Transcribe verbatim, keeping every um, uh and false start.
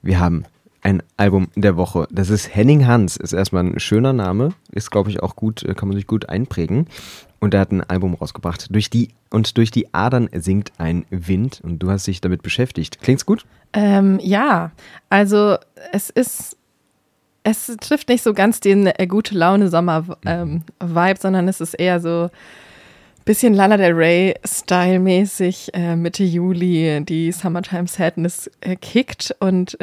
Wir haben ein Album der Woche. Das ist Henning Hans. Ist erstmal ein schöner Name. Ist, glaube ich, auch gut, kann man sich gut einprägen. Und er hat ein Album rausgebracht. Durch die und durch die Adern singt ein Wind. Und du hast dich damit beschäftigt. Klingt's gut? Ähm, ja, also es ist, es trifft nicht so ganz den äh, gute Laune Sommer-Vibe, ähm, sondern es ist eher so bisschen Lana Del Rey-Style-mäßig, äh, Mitte Juli, die Summertime Sadness äh, kickt und